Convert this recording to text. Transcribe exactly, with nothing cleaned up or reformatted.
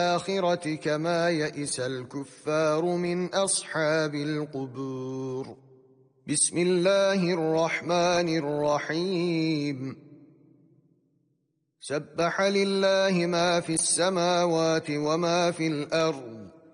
الآخرة كما يئس الكفار من أصحاب القبور. بسم الله الرحمن الرحيم. سبح لله ما في السماوات وما في الأرض